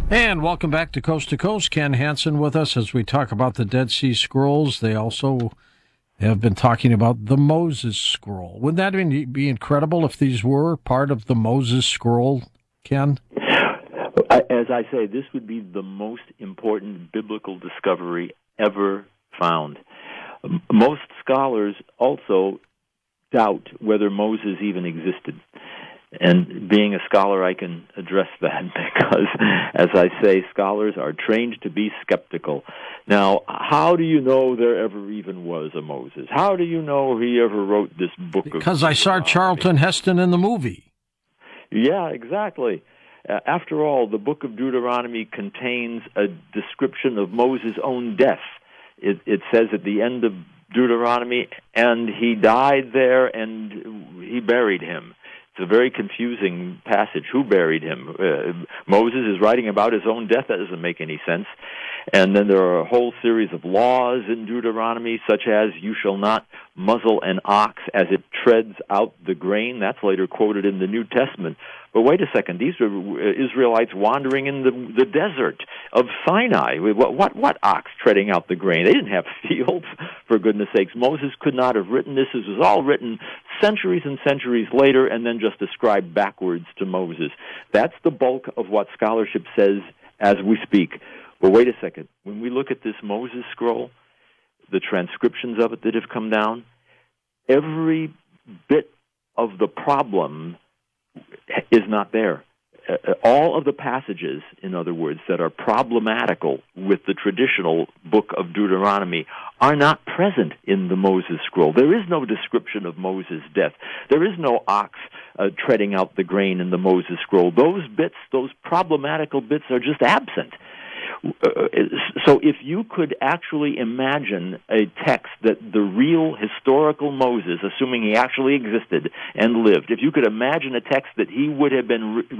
And welcome back to Coast. Ken Hansen with us as we talk about the Dead Sea Scrolls. They also have been talking about the Moses Scroll. Wouldn't that be incredible if these were part of the Moses Scroll, Ken? As I say, this would be the most important biblical discovery ever found. Most scholars also doubt whether Moses even existed. And being a scholar, I can address that because, as I say, scholars are trained to be skeptical. Now, how do you know there ever even was a Moses? How do you know he ever wrote this book of Because I saw Charlton Heston in the movie. Yeah, exactly. After all, the book of Deuteronomy contains a description of Moses' own death. It says at the end of Deuteronomy, and he died there and he buried him. It's a very confusing passage. Who buried him? Moses is writing about his own death. That doesn't make any sense. And then there are a whole series of laws in Deuteronomy, such as you shall not muzzle an ox as it treads out the grain. That's later quoted in the New Testament. But wait a second, these are Israelites wandering in the desert of Sinai. What ox treading out the grain? They didn't have fields, for goodness sakes. Moses could not have written this. This was all written centuries and centuries later and then just ascribed backwards to Moses. That's the bulk of what scholarship says as we speak. But wait a second. When we look at this Moses scroll, the transcriptions of it that have come down, every bit of the problem is not there. All of the passages, in other words, that are problematical with the traditional book of Deuteronomy are not present in the Moses scroll. There is no description of Moses' death. There is no ox treading out the grain in the Moses scroll. Those bits, those problematical bits, are just absent. So if you could actually imagine a text that the real historical Moses, assuming he actually existed and lived, if you could imagine a text that he would have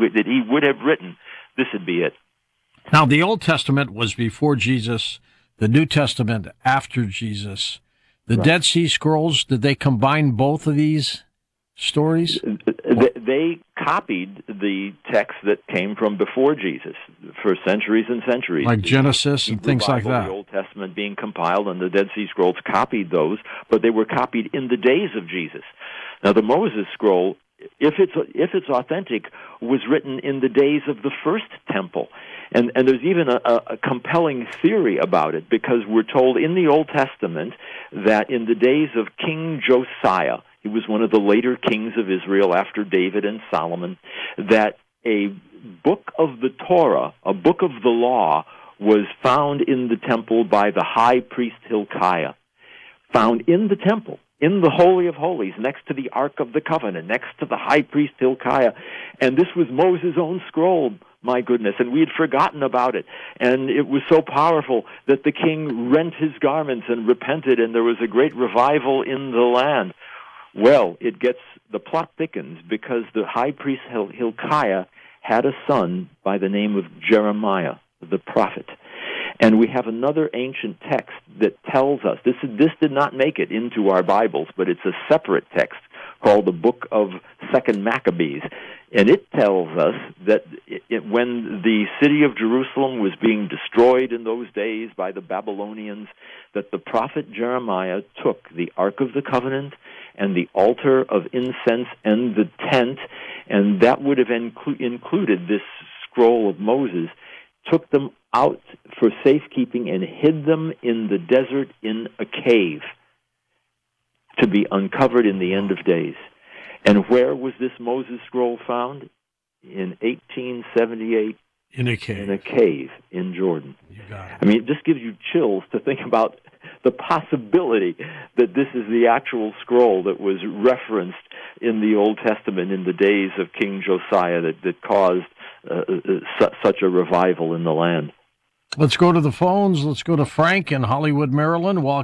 written, this would be it. Now, the Old Testament was before Jesus, the New Testament after Jesus. The right. Dead Sea Scrolls, did they combine both of these stories? They copied the text that came from before Jesus for centuries and centuries. Like Genesis and things like that. The Old Testament being compiled, and the Dead Sea Scrolls copied those, but they were copied in the days of Jesus. Now, the Moses Scroll, if it's authentic, was written in the days of the first temple. And there's even a compelling theory about it, because we're told in the Old Testament that in the days of King Josiah, he was one of the later kings of Israel after David and Solomon, that a book of the Torah, a book of the law, was found in the temple by the high priest Hilkiah. Found in the temple, in the Holy of Holies, next to the Ark of the Covenant, next to the high priest Hilkiah. And this was Moses' own scroll, my goodness, and we had forgotten about it. And it was so powerful that the king rent his garments and repented, and there was a great revival in the land. Well, the plot thickens, because the high priest Hilkiah had a son by the name of Jeremiah, the prophet. And we have another ancient text that tells us, this did not make it into our Bibles, but it's a separate text called the Book of 2 Maccabees. And it tells us that when the city of Jerusalem was being destroyed in those days by the Babylonians, that the prophet Jeremiah took the Ark of the Covenant and the altar of incense and the tent, and that would have included this scroll of Moses, took them out for safekeeping and hid them in the desert in a cave to be uncovered in the end of days. And where was this Moses scroll found? In 1878. In a cave. In a cave in Jordan. You got it. I mean, it just gives you chills to think about the possibility that this is the actual scroll that was referenced in the Old Testament in the days of King Josiah that caused such a revival in the land. Let's go to the phones. Let's go to Frank in Hollywood, Maryland.